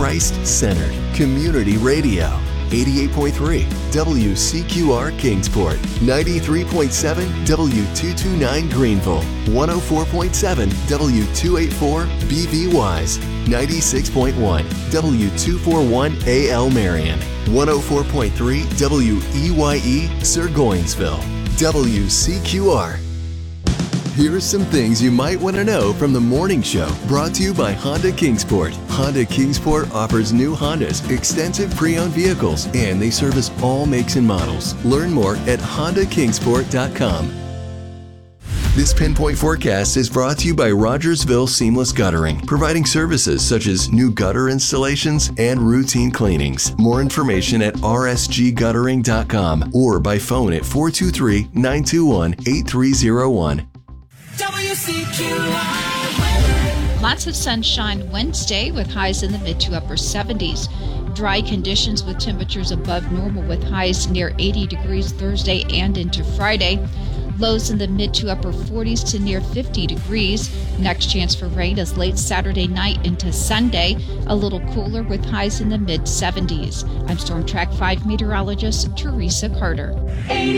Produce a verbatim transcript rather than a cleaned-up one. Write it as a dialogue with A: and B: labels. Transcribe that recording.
A: Christ-centered community radio. eighty-eight point three W C Q R Kingsport, ninety-three point seven W two twenty-nine Greenville, one oh four point seven W two eighty-four B V Wise, ninety-six point one W two forty-one A L Marion, one oh four point three W E Y E Sirgoinsville. W C Q R. Here's some things you might want to know from the morning show, brought to you by Honda Kingsport. Honda Kingsport offers new Hondas, extensive pre-owned vehicles, and they service all makes and models. Learn more at honda kingsport dot com. This Pinpoint Forecast is brought to you by Rogersville Seamless Guttering, providing services such as new gutter installations and routine cleanings. More information at r s g guttering dot com or by phone at four two three, nine two one, eight three zero one.
B: W C Q R weather.
C: Lots of sunshine Wednesday with highs in the mid to upper seventies. Dry conditions with temperatures above normal with highs near eighty degrees Thursday and into Friday. Lows in the mid to upper forties to near fifty degrees. Next chance for rain is late Saturday night into Sunday. A little cooler with highs in the mid seventies. I'm Storm Track five meteorologist Teresa Carter.